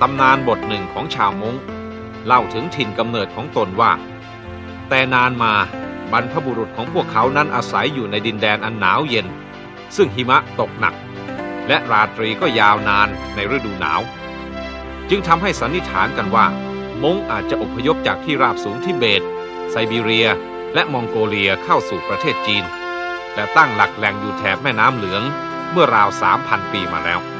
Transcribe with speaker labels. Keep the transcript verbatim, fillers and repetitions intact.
Speaker 1: ตำนานบทหนึ่งของชาวมงเล่าถึงถิ่นกำเนิดของตนว่าแต่นานมาบรรพบุรุษของพวกเขานั้นอาศัยอยู่ในดินแดนอันหนาวเย็นซึ่งหิมะตกหนักและราตรีก็ยาวนานในฤดูหนาวจึงทำให้สันนิษฐานกันว่ามงอาจจะอพยพจากที่ราบสูงทิเบตไซบีเรียและมองโกเลียเข้าสู่ประเทศจีนและตั้งหลักแหล่งอยู่แถบแม่น้ำเหลืองเมื่อราว สามพัน ปีมาแล้ว